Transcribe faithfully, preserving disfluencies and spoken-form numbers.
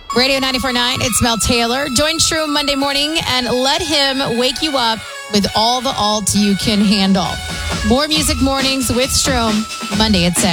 Radio ninety-four point nine, it's Mel Taylor. Join Shroom Monday morning and let him wake you up with all the alt you can handle. More music mornings with Shroom Monday at six.